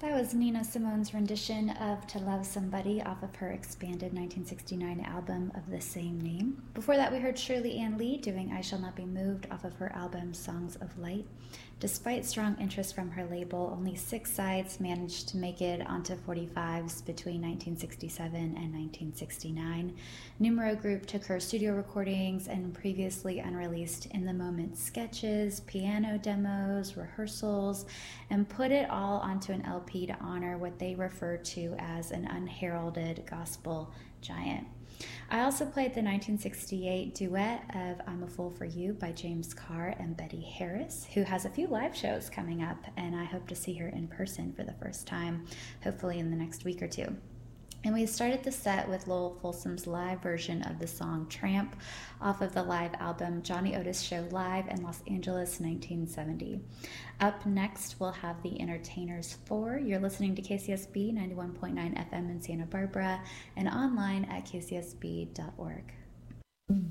That was Nina Simone's rendition of To Love Somebody off of her expanded 1969 album of the same name. Before that, we heard Shirley Ann Lee doing I Shall Not Be Moved off of her album Songs of Light. Despite strong interest from her label, only 6 sides managed to make it onto 45s between 1967 and 1969. Numero Group took her studio recordings and previously unreleased In the Moment sketches, piano demos, rehearsals, and put it all onto an LP to honor what they refer to as an unheralded gospel giant. I also played the 1968 duet of I'm a Fool for You by James Carr and Betty Harris, who has a few live shows coming up, and I hope to see her in person for the first time, hopefully in the next week or two. And we started the set with Lowell Folsom's live version of the song Tramp off of the live album Johnny Otis Show Live in Los Angeles 1970. Up next, we'll have the Entertainers 4. You're listening to KCSB 91.9 FM in Santa Barbara and online at kcsb.org.